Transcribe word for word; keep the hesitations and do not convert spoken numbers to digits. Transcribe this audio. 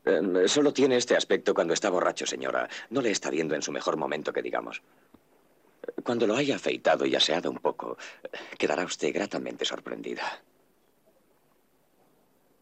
Eh, solo tiene este aspecto cuando está borracho, señora. No le está viendo en su mejor momento, que digamos. Cuando lo haya afeitado y aseado un poco, quedará usted gratamente sorprendida.